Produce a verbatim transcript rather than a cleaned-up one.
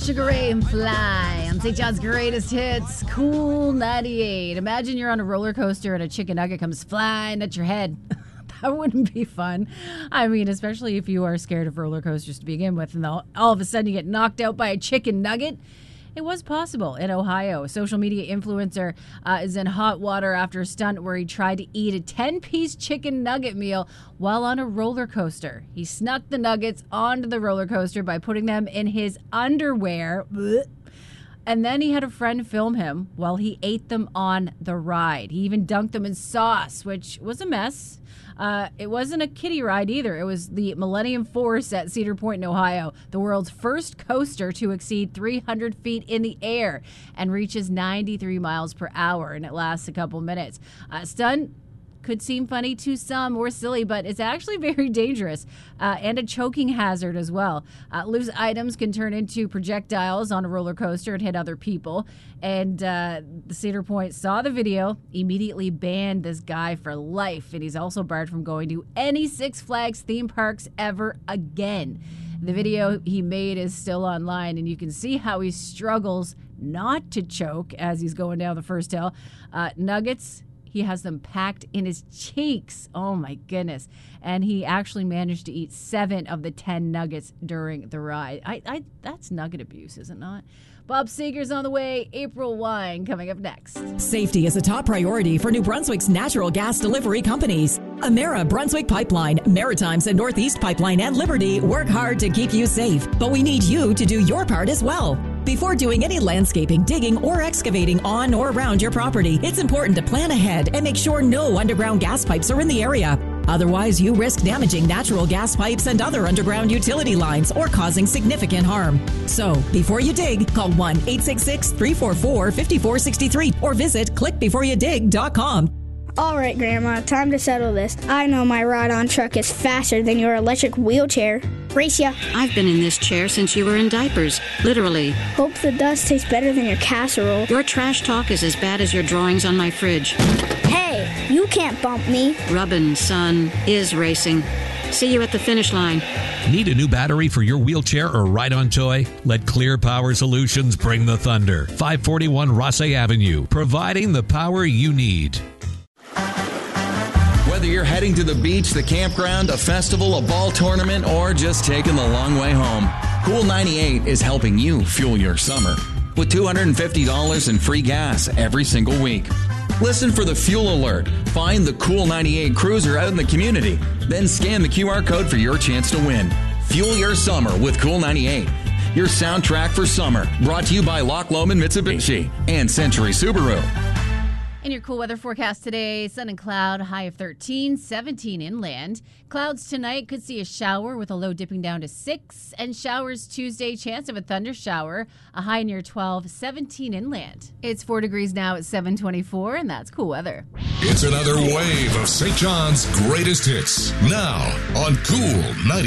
Sugar Ray and Fly on Saint John's Greatest Hits, Cool ninety-eight. Imagine you're on a roller coaster and a chicken nugget comes flying at your head. That wouldn't be fun. I mean, especially if you are scared of roller coasters to begin with, and all, all of a sudden you get knocked out by a chicken nugget. It was possible in Ohio. A social media influencer uh, is in hot water after a stunt where he tried to eat a ten-piece chicken nugget meal while on a roller coaster. He snuck the nuggets onto the roller coaster by putting them in his underwear. Blech. And then he had a friend film him while he ate them on the ride. He even dunked them in sauce, which was a mess. Uh, it wasn't a kiddie ride either. It was the Millennium Force at Cedar Point in Ohio, the world's first coaster to exceed three hundred feet in the air and reaches ninety-three miles per hour, and it lasts a couple minutes. Uh, stunt could seem funny to some or silly, but it's actually very dangerous uh, and a choking hazard as well. Uh, loose items can turn into projectiles on a roller coaster and hit other people. And uh, the Cedar Point saw the video, immediately banned this guy for life. And he's also barred from going to any Six Flags theme parks ever again. The video he made is still online, and you can see how he struggles not to choke as he's going down the first hill. Uh, nuggets, he has them packed in his cheeks. Oh, my goodness. And he actually managed to eat seven of the ten nuggets during the ride. I, I That's nugget abuse, is it not? Bob Seger's on the way. April Wine coming up next. Safety is a top priority for New Brunswick's natural gas delivery companies. Emera, Brunswick Pipeline, Maritimes and Northeast Pipeline, and Liberty work hard to keep you safe, but we need you to do your part as well. Before doing any landscaping, digging, or excavating on or around your property, it's important to plan ahead and make sure no underground gas pipes are in the area. Otherwise, you risk damaging natural gas pipes and other underground utility lines or causing significant harm. So, before you dig, call one eight six six, three four four, five four six three or visit click before you dig dot com. All right, Grandma, time to settle this. I know my ride-on truck is faster than your electric wheelchair. Race ya. I've been in this chair since you were in diapers, literally. Hope the dust tastes better than your casserole. Your trash talk is as bad as your drawings on my fridge. Hey, you can't bump me. Rubbin, son, is racing. See you at the finish line. Need a new battery for your wheelchair or ride-on toy? Let Clear Power Solutions bring the thunder. five forty-one Rossay Avenue, providing the power you need. Whether you're heading to the beach, the campground, a festival, a ball tournament, or just taking the long way home, Cool ninety-eight is helping you fuel your summer with two hundred fifty dollars in free gas every single week. Listen for the fuel alert. Find the Cool ninety-eight cruiser out in the community. Then scan the Q R code for your chance to win. Fuel your summer with Cool ninety-eight. Your soundtrack for summer. Brought to you by Loch Lomond Mitsubishi and Century Subaru. In your cool weather forecast today, sun and cloud, high of thirteen, seventeen inland. Clouds tonight, could see a shower with a low dipping down to six. And showers Tuesday, chance of a thunder shower, a high near twelve, seventeen inland. It's four degrees now at seven twenty-four, and that's cool weather. It's another wave of Saint John's greatest hits. Now on Cool ninety.